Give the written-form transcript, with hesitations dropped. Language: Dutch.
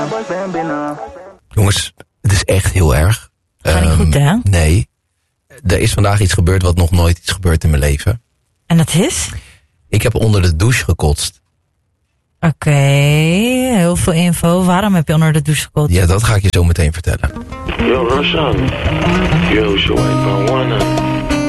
Jongens, het is echt heel erg. Gaat niet goed, hè? Nee. Er is vandaag iets gebeurd wat nog nooit is gebeurd in mijn leven. En dat is? Ik heb onder de douche gekotst. Oké, heel veel info. Waarom heb je onder de douche gekotst? Ja, dat ga ik je zo meteen vertellen. Yo, Roshan. Yo, zo even.